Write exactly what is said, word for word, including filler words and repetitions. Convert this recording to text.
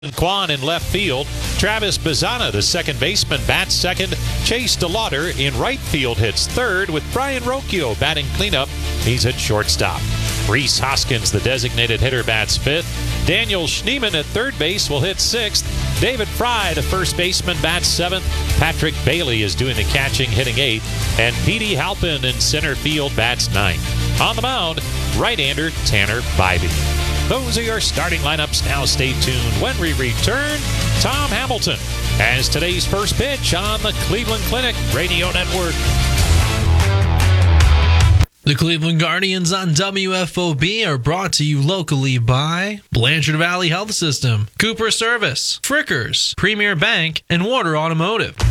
Kwan in left field. Travis Bazzana, the second baseman, bats second. Chase DeLauder in right field hits third, with Brian Rocchio batting cleanup. He's at shortstop. Rhys Hoskins, the designated hitter, bats fifth. Daniel Schneemann at third base will hit sixth. David Fry, the first baseman, bats seventh. Patrick Bailey is doing the catching, hitting eighth. And Petey Halpin in center field bats ninth. On the mound, right-hander Tanner Bybee. Those are your starting lineups. Now stay tuned. When we return, Tom Hamilton has today's first pitch on the Cleveland Clinic Radio Network. The Cleveland Guardians on W F O B are brought to you locally by Blanchard Valley Health System, Cooper Service, Frickers, Premier Bank, and Water Automotive.